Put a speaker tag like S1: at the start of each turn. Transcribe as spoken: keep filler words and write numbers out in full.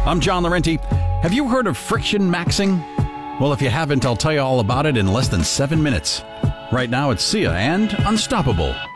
S1: I'm John Laurenti. Have you heard of friction maxing? Well, if you haven't, I'll tell you all about it in less than seven minutes. Right now, it's Sia and Unstoppable.